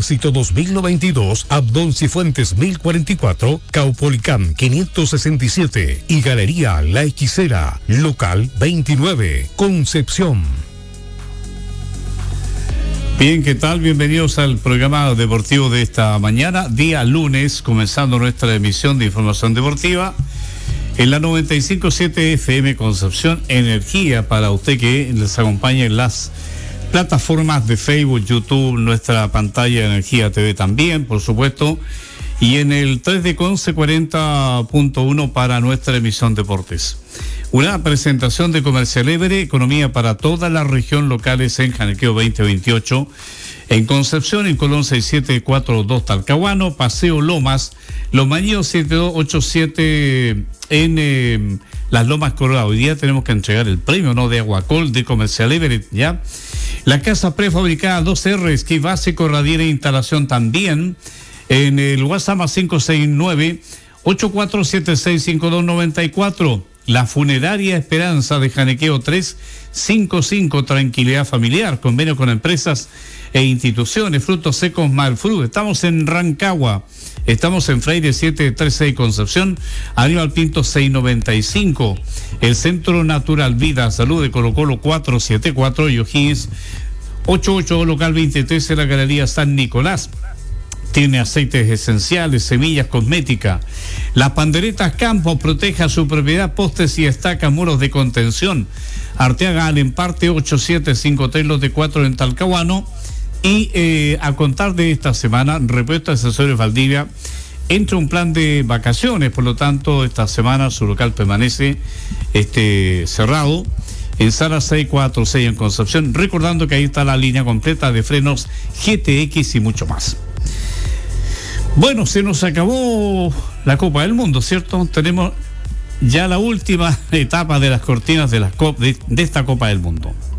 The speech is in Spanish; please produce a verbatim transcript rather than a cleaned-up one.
Ejército dos mil noventa y dos, Abdón Cifuentes mil cuarenta y cuatro, Caupolicán quinientos sesenta y siete y Galería La Hechicera, local veintinueve, Concepción. Bien, ¿qué tal? Bienvenidos al programa deportivo de esta mañana, día lunes, comenzando nuestra emisión de información deportiva en la noventa y cinco punto siete F M Concepción, energía para usted que les acompaña en las plataformas de Facebook, YouTube, nuestra pantalla de Energía T V también, por supuesto, y en el tres de Conce cuarenta punto uno para nuestra emisión Deportes. Una presentación de Comercial Évere, economía para toda la región, locales en Janequeo veinte veintiocho, en Concepción, en Colón seis siete cuatro dos Talcahuano, Paseo Lomas, Los Maños siete dos ocho siete en eh, Las Lomas Colorado. Hoy día tenemos que entregar el premio, ¿no?, de Aguacol de Comercial Évere, ¿ya? La casa prefabricada dos R, esquí básico, radiera e instalación también, en el WhatsApp más cinco seis nueve ocho cuatro siete seis cinco dos nueve cuatro. La funeraria Esperanza de Janequeo tres cinco cinco, tranquilidad familiar, convenio con empresas e instituciones, frutos secos Malfrut. Estamos en Rancagua, estamos en Freire siete treinta y seis Concepción, Aníbal Pinto seiscientos noventa y cinco, el Centro Natural Vida Salud de Colo Colo cuatrocientos setenta y cuatro y O'Higgins ochenta y ocho, local veintitrés en la Galería San Nicolás. Tiene aceites esenciales, semillas, cosmética. Las Panderetas Campos, proteja su propiedad, postes y estacas, muros de contención. Arteaga al Emparte ochenta y siete cincuenta y tres, lote cuatro en Talcahuano. Y eh, a contar de esta semana, Repuesto Accesorios Valdivia entra un plan de vacaciones, por lo tanto, esta semana su local permanece este, cerrado en Sala seiscientos cuarenta y seis en Concepción, recordando que ahí está la línea completa de frenos G T X y mucho más. Bueno, se nos acabó la Copa del Mundo, ¿cierto? Tenemos ya la última etapa de las cortinas de, las cop- de, de esta Copa del Mundo.